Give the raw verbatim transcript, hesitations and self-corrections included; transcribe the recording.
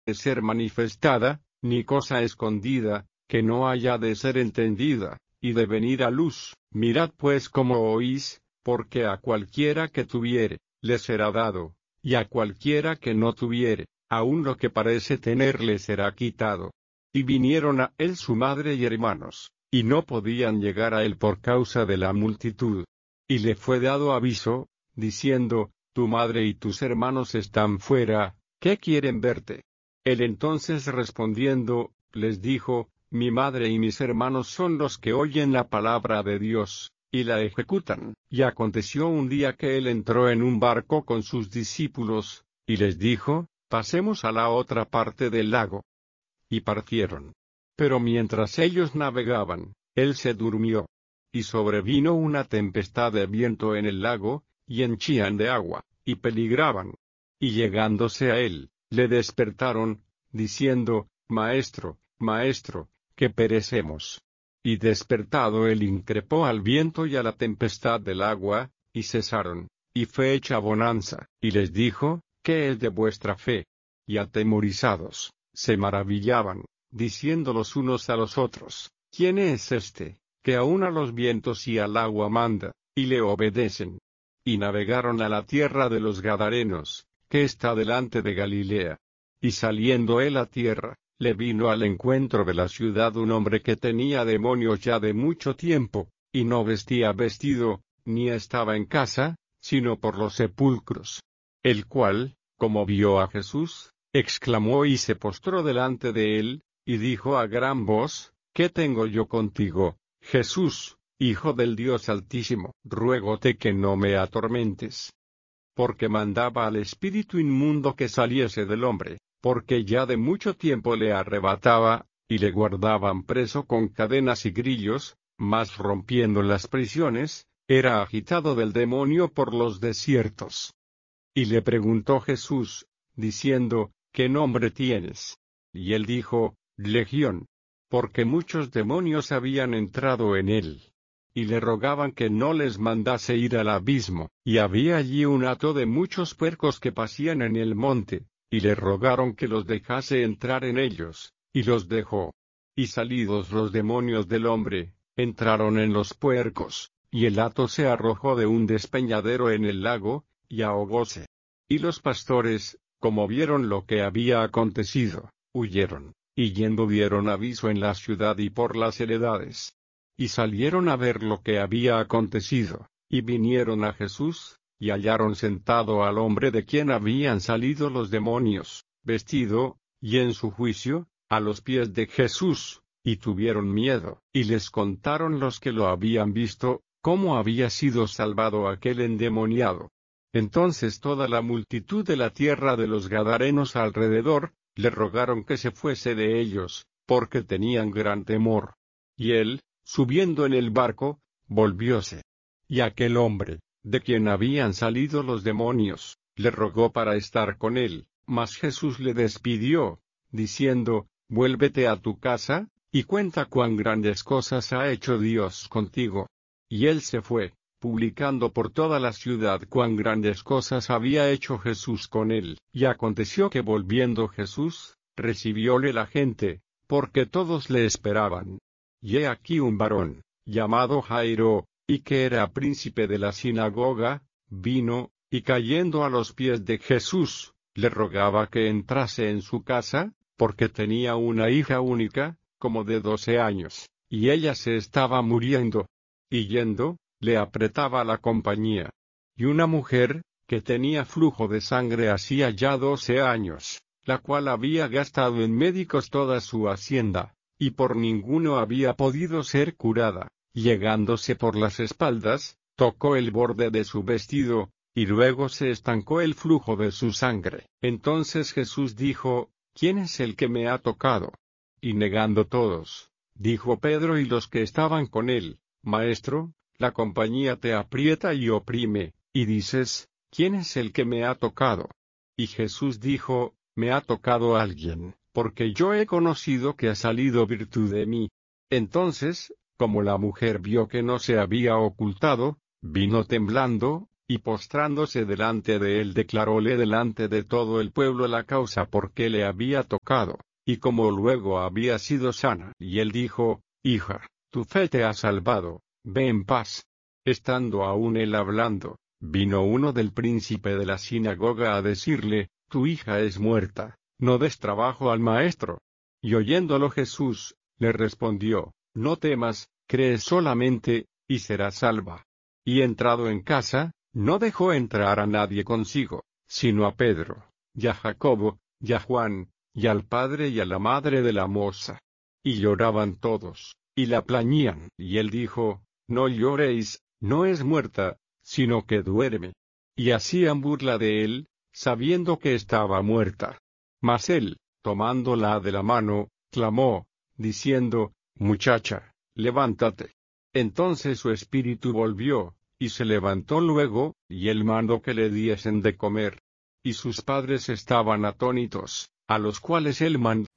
de ser manifestada, ni cosa escondida, que no haya de ser entendida, y de venir a luz. Mirad pues cómo oís, porque a cualquiera que tuviere, le será dado, y a cualquiera que no tuviere, aun lo que parece tener le será quitado. Y vinieron a él su madre y hermanos, y no podían llegar a él por causa de la multitud. Y le fue dado aviso, diciendo, tu madre y tus hermanos están fuera, ¿qué quieren verte? Él entonces respondiendo, les dijo, mi madre y mis hermanos son los que oyen la palabra de Dios, y la ejecutan. Y aconteció un día que él entró en un barco con sus discípulos, y les dijo, pasemos a la otra parte del lago. Y partieron. Pero mientras ellos navegaban, él se durmió. Y sobrevino una tempestad de viento en el lago, y henchían de agua, y peligraban. Y llegándose a él, le despertaron, diciendo, Maestro, Maestro, que perecemos. Y despertado él increpó al viento y a la tempestad del agua, y cesaron, y fue hecha bonanza. Y les dijo, ¿qué es de vuestra fe? Y atemorizados, se maravillaban, diciendo los unos a los otros, ¿quién es este, que aun a los vientos y al agua manda, y le obedecen? Y navegaron a la tierra de los Gadarenos, que está delante de Galilea. Y saliendo él a tierra, le vino al encuentro de la ciudad un hombre que tenía demonios ya de mucho tiempo, y no vestía vestido, ni estaba en casa, sino por los sepulcros. El cual, como vio a Jesús, exclamó y se postró delante de él, y dijo a gran voz, ¿qué tengo yo contigo, Jesús, Hijo del Dios Altísimo? Ruégote que no me atormentes. Porque mandaba al espíritu inmundo que saliese del hombre, porque ya de mucho tiempo le arrebataba, y le guardaban preso con cadenas y grillos, mas rompiendo las prisiones, era agitado del demonio por los desiertos. Y le preguntó Jesús, diciendo, ¿qué nombre tienes? Y él dijo, Legión, porque muchos demonios habían entrado en él. Y le rogaban que no les mandase ir al abismo, y había allí un hato de muchos puercos que pasían en el monte, y le rogaron que los dejase entrar en ellos, y los dejó. Y salidos los demonios del hombre, entraron en los puercos, y el hato se arrojó de un despeñadero en el lago, y ahogóse. Y los pastores, como vieron lo que había acontecido, huyeron, y yendo dieron aviso en la ciudad y por las heredades. Y salieron a ver lo que había acontecido, y vinieron a Jesús, y hallaron sentado al hombre de quien habían salido los demonios, vestido, y en su juicio, a los pies de Jesús, y tuvieron miedo, y les contaron los que lo habían visto, cómo había sido salvado aquel endemoniado. Entonces toda la multitud de la tierra de los Gadarenos alrededor, le rogaron que se fuese de ellos, porque tenían gran temor. Y él, subiendo en el barco, volvióse. Y aquel hombre, de quien habían salido los demonios, le rogó para estar con él, mas Jesús le despidió, diciendo, vuélvete a tu casa, y cuenta cuán grandes cosas ha hecho Dios contigo. Y él se fue, publicando por toda la ciudad cuán grandes cosas había hecho Jesús con él. Y aconteció que volviendo Jesús, recibióle la gente, porque todos le esperaban. Y he aquí un varón, llamado Jairo, y que era príncipe de la sinagoga, vino, y cayendo a los pies de Jesús, le rogaba que entrase en su casa, porque tenía una hija única, como de doce años, y ella se estaba muriendo. Y yendo, le apretaba la compañía. Y una mujer, que tenía flujo de sangre hacía ya doce años, la cual había gastado en médicos toda su hacienda, y por ninguno había podido ser curada, llegándose por las espaldas, tocó el borde de su vestido, y luego se estancó el flujo de su sangre. Entonces Jesús dijo, ¿quién es el que me ha tocado? Y negando todos, dijo Pedro y los que estaban con él, Maestro, la compañía te aprieta y oprime, y dices, ¿quién es el que me ha tocado? Y Jesús dijo, me ha tocado alguien, porque yo he conocido que ha salido virtud de mí. Entonces, como la mujer vio que no se había ocultado, vino temblando, y postrándose delante de él declaróle delante de todo el pueblo la causa por qué le había tocado, y cómo luego había sido sana. Y él dijo: Hija, tu fe te ha salvado, ve en paz. Estando aún él hablando, vino uno del príncipe de la sinagoga a decirle: Tu hija es muerta, no des trabajo al maestro. Y oyéndolo Jesús, le respondió: No temas, cree solamente, y serás salva. Y entrado en casa, no dejó entrar a nadie consigo, sino a Pedro, y a Jacobo, y a Juan, y al padre y a la madre de la moza. Y lloraban todos, y la plañían. Y él dijo: No lloréis, no es muerta, sino que duerme. Y hacían burla de él, sabiendo que estaba muerta. Mas él, tomándola de la mano, clamó, diciendo: Muchacha, levántate. Entonces su espíritu volvió, y se levantó luego, y él mandó que le diesen de comer. Y sus padres estaban atónitos, a los cuales él mandó